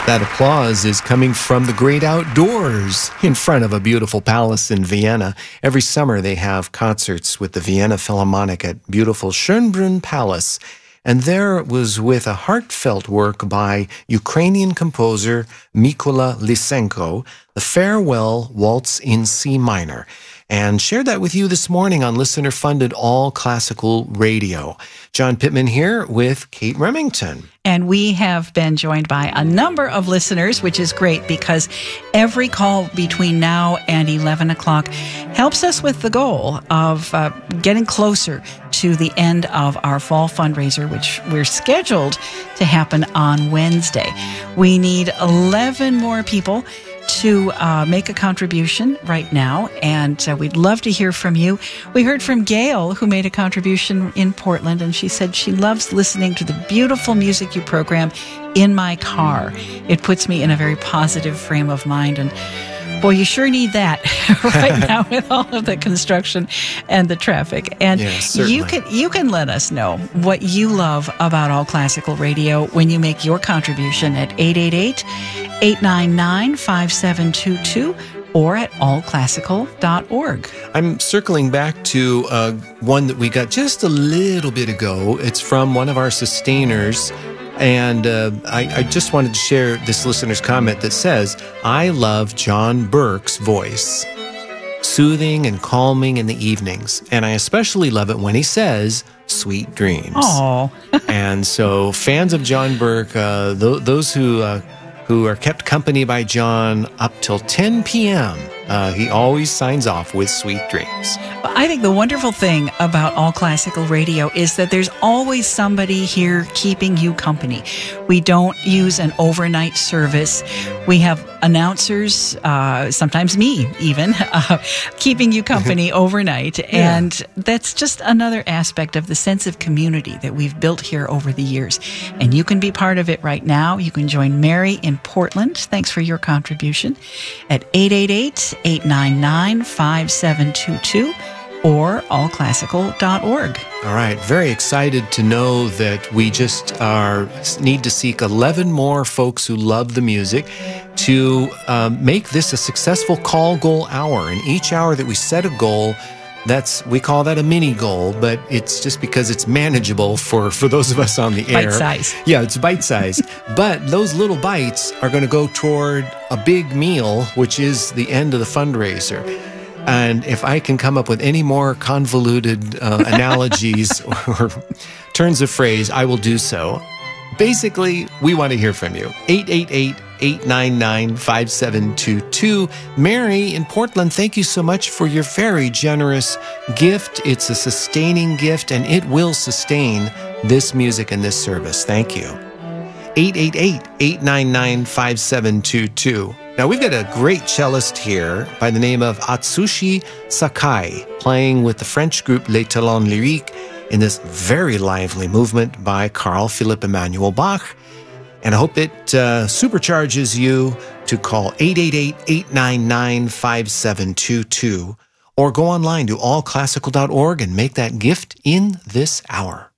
That applause is coming from the great outdoors in front of a beautiful palace in Vienna. Every summer they have concerts with the Vienna Philharmonic at beautiful Schönbrunn Palace. And there it was with a heartfelt work by Ukrainian composer Mykola Lysenko, the Farewell Waltz in C minor. And shared that with you this morning on listener-funded All Classical Radio. John Pittman here with Kate Remington. And we have been joined by a number of listeners, which is great because every call between now and 11 o'clock helps us with the goal of getting closer to the end of our fall fundraiser, which we're scheduled to happen on Wednesday. We need 11 more people to make a contribution right now, and we'd love to hear from you. We heard from Gail, who made a contribution in Portland, and she said she loves listening to the beautiful music you program in my car. It puts me in a very positive frame of mind, and boy, you sure need that right now with all of the construction and the traffic. And you can let us know what you love about All Classical Radio when you make your contribution at 888-899-5722 or at allclassical.org. I'm circling back to one that we got just a little bit ago. It's from one of our sustainers. And I just wanted to share this listener's comment that says, I love John Burke's voice, soothing and calming in the evenings. And I especially love it when he says, sweet dreams. Oh. And so fans of John Burke, those who are kept company by John up till 10 p.m., he always signs off with sweet dreams. I think the wonderful thing about All Classical Radio is that there's always somebody here keeping you company. We don't use an overnight service. We have announcers, sometimes me even, keeping you company overnight. Yeah. And that's just another aspect of the sense of community that we've built here over the years. And you can be part of it right now. You can join Mary in Portland. Thanks for your contribution at 888-899-5722. or allclassical.org. All right. Very excited to know that we just need to seek 11 more folks who love the music to make this a successful call goal hour. And each hour that we set a goal, we call that a mini goal, but it's just because it's manageable for those of us on the air. Bite size. Yeah, it's bite size. But those little bites are going to go toward a big meal, which is the end of the fundraiser. And if I can come up with any more convoluted analogies or turns of phrase, I will do so. Basically, we want to hear from you. 888-899-5722. Mary in Portland, thank you so much for your very generous gift. It's a sustaining gift, and it will sustain this music and this service. Thank you. 888-899-5722. Now, we've got a great cellist here by the name of Atsushi Sakai, playing with the French group Les Talons Lyriques in this very lively movement by Carl Philipp Emanuel Bach. And I hope it supercharges you to call 888-899-5722 or go online to allclassical.org and make that gift in this hour.